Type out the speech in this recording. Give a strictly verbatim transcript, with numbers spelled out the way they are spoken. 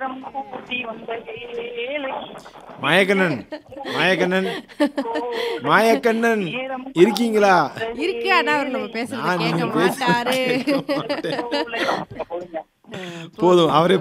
நேரம் கூட்டி வந்த வேலை மாயக்கண்ணன் மாயக்கண்ணன் மாயக்கண்ணன் இருக்கீங்களா? இருக்கு, ஆனா அவர் நம்ம பேசுறத நான் கேட்க நீங்க பேச மாட்டாரு. கேட்க மாட்டேன். போதும் அவரே